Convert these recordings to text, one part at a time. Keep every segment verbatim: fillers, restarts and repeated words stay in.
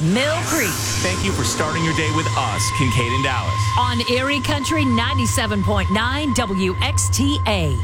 Mill Creek. Thank you for starting your day with us, Kincaid and Dallas. On Erie Country ninety-seven point nine W X T A.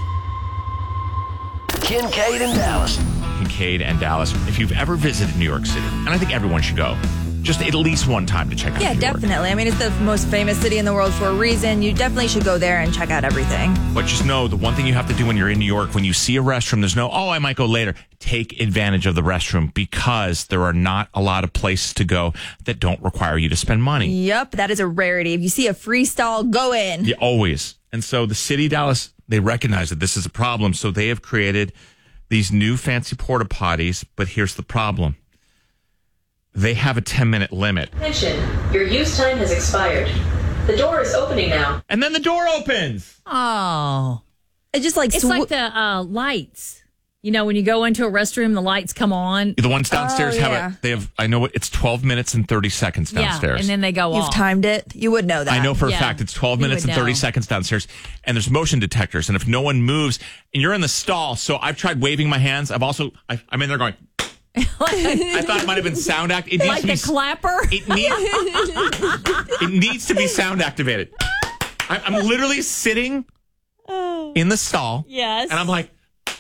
Kincaid and Dallas. Kincaid and Dallas. If you've ever visited New York City, and I think everyone should go, just at least one time to check out Yeah, New York. definitely. I mean, it's the most famous city in the world for a reason. You definitely should go there and check out everything. But just know the one thing you have to do when you're in New York, when you see a restroom, there's no, oh, I might go later. Take advantage of the restroom because there are not a lot of places to go that don't require you to spend money. Yep, that is a rarity. If you see a free stall, go in. Yeah, always. And so the city of Dallas, they recognize that this is a problem. So they have created these new fancy porta potties. But here's the problem. They have a ten-minute limit. Attention, your use time has expired. The door is opening now. And then the door opens. Oh. It's just like... It's sw- like the uh, lights. You know, when you go into a restroom, the lights come on. The ones downstairs Oh, have yeah. a, they have, I know it, it's twelve minutes and thirty seconds downstairs. Yeah, and then they go You've off. timed it. You would know that. I know for Yeah. a fact it's twelve You minutes would and thirty know. seconds downstairs, and there's motion detectors. And if no one moves, and you're in the stall, so I've tried waving my hands. I've also, I, I'm in there going, I thought it might have been sound act. It needs Like to be, the clapper? It, need, it needs to be sound activated. I, I'm literally sitting in the stall. Yes. And I'm like,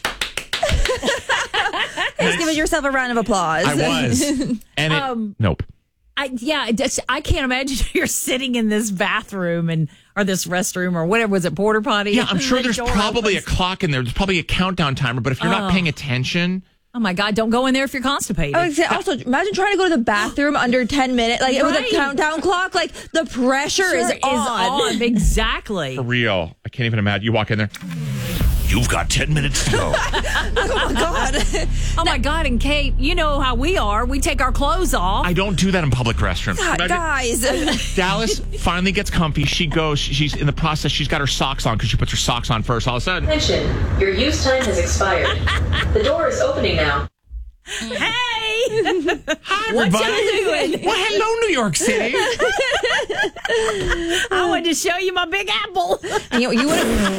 Just give yourself a round of applause. I was. And it, Um, nope. I, yeah, it just, I can't imagine you're sitting in this bathroom and or this restroom or whatever. Was it porta potty? Yeah, I'm sure The there's door probably opens. a clock in there. There's probably a countdown timer, but if you're not paying attention, Oh my God! Don't go in there if you're constipated. I would say also, imagine trying to go to the bathroom under ten minutes, like with Right. a countdown clock. Like the pressure Sure is, is on. on. Exactly. for real, I can't even imagine. You walk in there. You've got ten minutes to go. Oh God! Oh my God! And Kate, you know how we are. We take our clothes off. I don't do that in public restrooms. God, Imagine- guys, Dallas finally gets comfy. She goes. She's in the process. She's got her socks on because she puts her socks on first. All of a sudden, Attention, your use time has expired. The door is opening now. Hey, hi what everybody. y'all doing? Well, hello, New York City. I wanted to show you my big apple. you, you would have.